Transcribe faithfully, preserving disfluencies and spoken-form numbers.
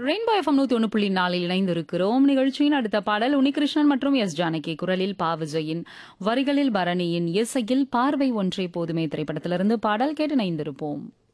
Rainbow FM நூத்தி ஒன்று புள்ளி நாலில் இணைந்திருக்கிறோம். நிகழ்ச்சியின் அடுத்த பாடல் உன்னிகிருஷ்ணன் மற்றும் எஸ் ஜானகி குரலில் பா விஜயின் வரிகளில் பரணியின் இசையில் பார்வை ஒன்றே போதுமே திரைப்படத்திலிருந்து பாடல் கேட்டு இணைந்திருப்போம்.